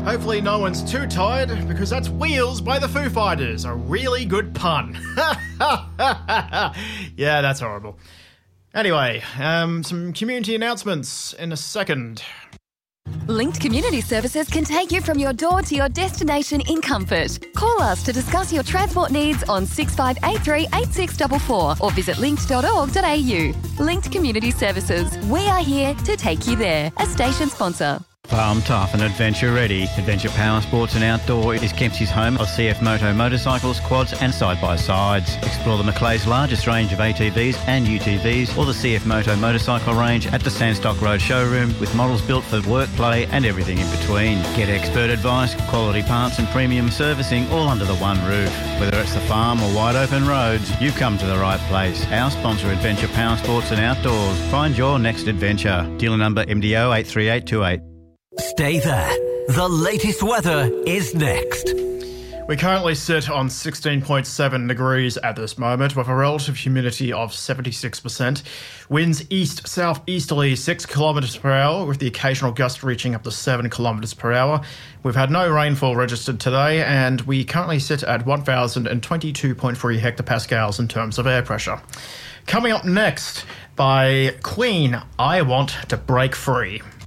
Hopefully no one's too tired, because that's Wheels by the Foo Fighters. A really good pun. Yeah, that's horrible. Anyway, some community announcements in a second. Linked Community Services can take you from your door to your destination in comfort. Call us to discuss your transport needs on 6583 8644 or visit linked.org.au. Linked Community Services. We are here to take you there. A station sponsor. Farm tough and adventure ready. Adventure Power Sports and Outdoor is Kempsey's home of CF Moto motorcycles, quads and side-by-sides. Explore the Macleay's largest range of ATVs and UTVs or the CF Moto motorcycle range at the Sandstock Road showroom with models built for work, play and everything in between. Get expert advice, quality parts and premium servicing all under the one roof. Whether it's the farm or wide open roads, you've come to the right place. Our sponsor, Adventure Power Sports and Outdoors. Find your next adventure. Dealer number MDO 83828. Stay there. The latest weather is next. We currently sit on 16.7 degrees at this moment with a relative humidity of 76%. Winds east-southeasterly 6 kilometres per hour with the occasional gust reaching up to 7 kilometres per hour. We've had no rainfall registered today and we currently sit at 1,022.3 hectopascals in terms of air pressure. Coming up next by Queen, I Want to Break Free.